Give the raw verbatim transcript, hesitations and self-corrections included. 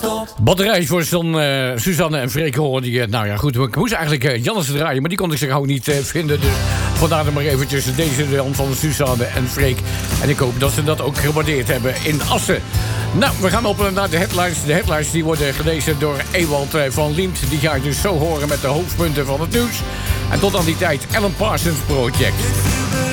Batterij voor zo'n uh, Suzanne en Freek horen die. Nou ja, goed, ik moest eigenlijk uh, Jannes draaien, maar die kon ik zich gewoon niet uh, vinden. Dus vandaar dan maar eventjes deze dan van Suzanne en Freek. En ik hoop dat ze dat ook gewaardeerd hebben in Assen. Nou, we gaan op naar de headlines. De headlines die worden gelezen door Ewald van Liemt. Die ga je dus zo horen met de hoofdpunten van het nieuws. En tot aan die tijd, Alan Parsons Project.